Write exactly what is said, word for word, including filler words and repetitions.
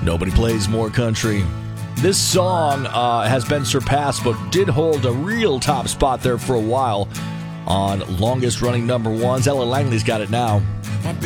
Nobody plays more country. This song uh, has been surpassed, but did hold a real top spot there for a while on longest running number ones. Ella Langley's got it now.